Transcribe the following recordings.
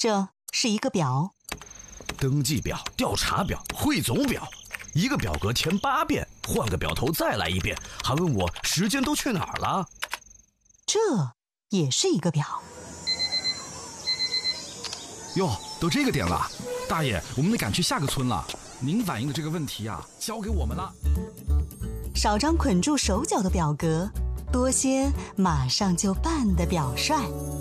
这是一个表， 登记表、调查表、汇总表，一个表格填8遍，换个表头再来1遍，还问我时间都去哪儿了。 这也是一个表。 哟，都这个点了，大爷，我们得赶去下个村了。您反映的这个问题啊，交给我们了。 少张捆住手脚的表格，多些马上就办的表率。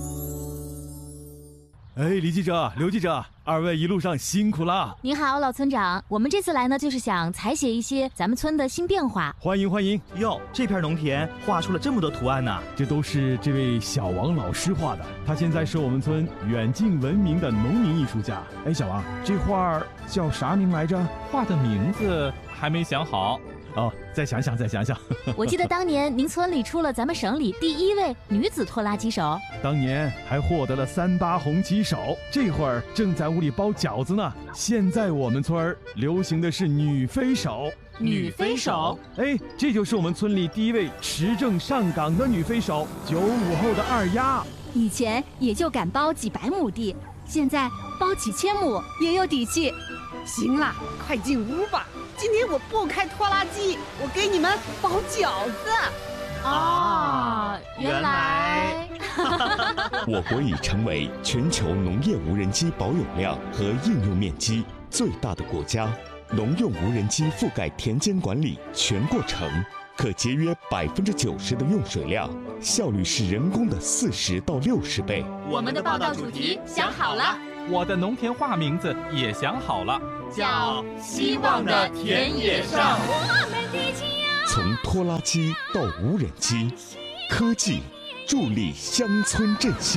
李记者、刘记者，二位一路上辛苦了。 您好，老村长，我们这次来呢，就是想采写一些咱们村的新变化。 欢迎欢迎。 哟，这片农田画出了这么多图案呢， 这都是这位小王老师画的，他现在是我们村远近闻名的农民艺术家。小王，这画叫啥名来着？ 画的名字还没想好。 再想想。 我记得当年您村里出了咱们省里第1位女子拖拉机手， 当年还获得了3·8红旗手，这会儿正在屋里包饺子呢。现在我们村流行的是女飞手。 女飞手？ 这就是我们村里第1位持证上岗的女飞手，95后的2丫。 以前也就敢包几百亩地，现在包几千亩也有底气。 行了，快进屋吧。今天我不开拖拉机，我给你们包饺子。 原来我国已成为全球农业无人机保有量和应用面积最大的国家，农用无人机覆盖田间管理全过程，可节约90%的用水量，效率是人工的40到60倍。 我们的报道主题想好了， 我的农田画名字也想好了， 叫希望的田野上。 从拖拉机到无人机，科技助力乡村振兴。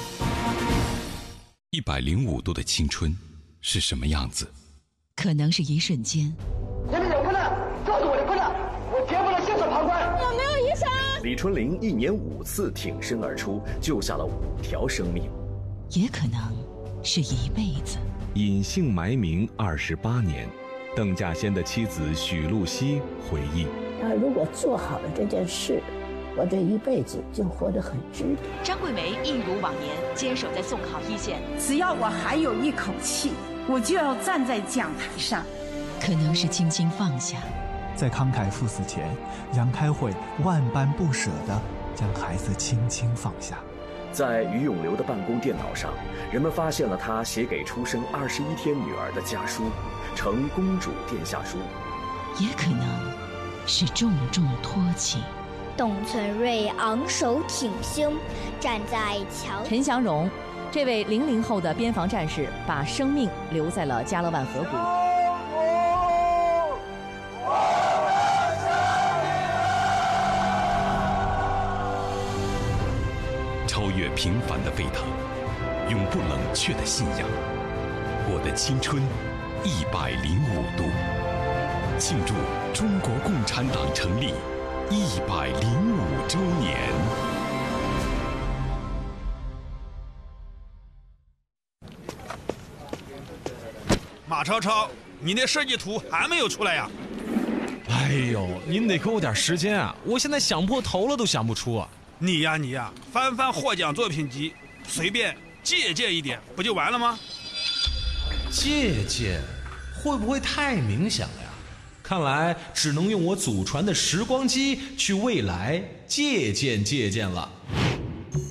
105度的青春是什么样子？ 可能是一瞬间。 你们有困难告诉我的困难，我绝不能袖手旁观。 有没有医生？ 李春林1年5次挺身而出，救下了5条生命。 也可能是一辈子。 隐姓埋名28年，邓稼先的妻子许露西回忆： 他如果做好了这件事，我这一辈子就活得很值得。 张桂梅一如往年坚守在送考一线， 只要我还有一口气，我就要站在讲台上。 可能是轻轻放下， 在慷慨赴死前，杨开慧万般不舍地将孩子轻轻放下。 在于永流的办公电脑上，人们发现了他写给出生21天女儿的家书，呈公主殿下书。 也可能是重重托起。 董存瑞昂首挺胸，站在桥。 陈祥荣，这位00后的边防战士，把生命留在了加勒万河谷。 超越平凡的沸腾，永不冷却的信仰。我的青春105度，庆祝中国共产党成立105周年。 马超超，你那设计图还没有出来呀？ 哎呦，您得给我点时间啊！我现在想破头了都想不出啊！ 你呀，翻翻获奖作品集，随便借鉴一点，不就完了吗？ 借鉴会不会太明显了呀？看来只能用我祖传的时光机去未来借鉴了。